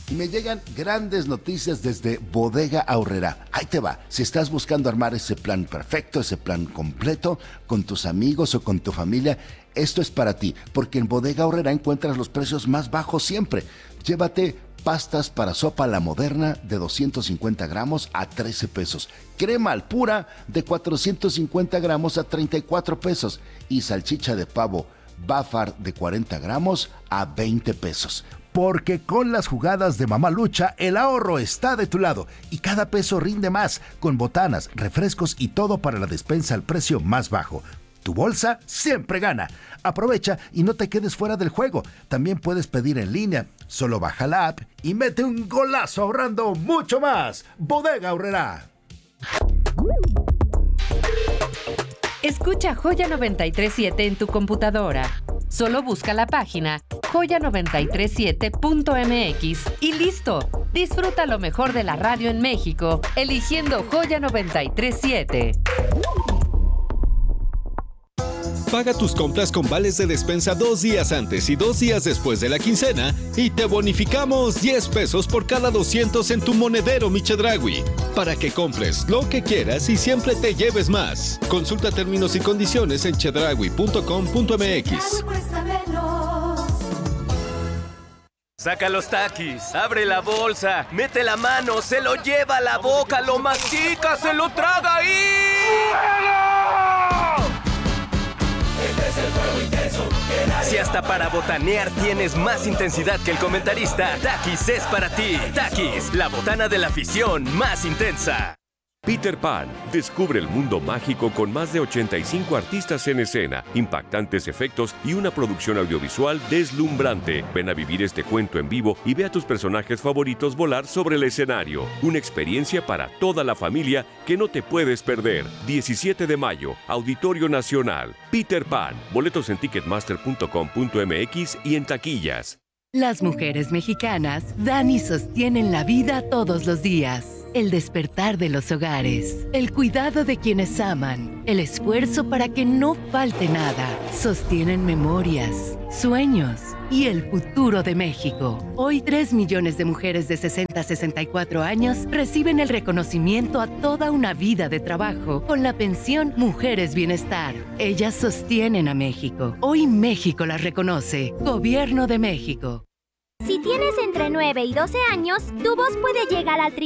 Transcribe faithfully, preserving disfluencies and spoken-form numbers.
Y me llegan grandes noticias desde Bodega Aurrerá. Ahí te va. Si estás buscando armar ese plan perfecto, ese plan completo, con tus amigos o con tu familia, esto es para ti. Porque en Bodega Aurrerá encuentras los precios más bajos siempre. Llévate pastas para sopa La Moderna de doscientos cincuenta gramos a trece pesos. Crema al pura de cuatrocientos cincuenta gramos a treinta y cuatro pesos. Y salchicha de pavo Bafar de cuarenta gramos a veinte pesos. Porque con las jugadas de Mamá Lucha, el ahorro está de tu lado y cada peso rinde más, con botanas, refrescos y todo para la despensa al precio más bajo. Tu bolsa siempre gana. Aprovecha y no te quedes fuera del juego. También puedes pedir en línea. Solo baja la app y mete un golazo ahorrando mucho más. Bodega Aurrerá. Escucha Joya noventa y tres punto siete en tu computadora. Solo busca la página joya noventa y tres punto siete punto m x y listo. Disfruta lo mejor de la radio en México, eligiendo Joya noventa y tres punto siete. Paga tus compras con vales de despensa dos días antes y dos días después de la quincena y te bonificamos diez pesos por cada doscientos en tu monedero Mi Chedraui, para que compres lo que quieras y siempre te lleves más. Consulta términos y condiciones en chedraui punto com punto m x. Saca los taquis, abre la bolsa, mete la mano, se lo lleva a la boca, lo mastica, se lo traga y... Si hasta para botanear tienes más intensidad que el comentarista, Takis es para ti. Takis, la botana de la afición más intensa. Peter Pan descubre el mundo mágico con más de ochenta y cinco artistas en escena, impactantes efectos y una producción audiovisual deslumbrante. Ven a vivir este cuento en vivo y ve a tus personajes favoritos volar sobre el escenario. Una experiencia para toda la familia que no te puedes perder. diecisiete de mayo, Auditorio Nacional. Peter Pan. Boletos en ticketmaster punto com punto m x y en taquillas. Las mujeres mexicanas dan y sostienen la vida todos los días. El despertar de los hogares, el cuidado de quienes aman, el esfuerzo para que no falte nada. Sostienen memorias, sueños y el futuro de México. Hoy, tres millones de mujeres de sesenta a sesenta y cuatro años reciben el reconocimiento a toda una vida de trabajo con la pensión Mujeres Bienestar. Ellas sostienen a México. Hoy México las reconoce. Gobierno de México. Si tienes entre nueve y doce años, tu voz puede llegar al tribunal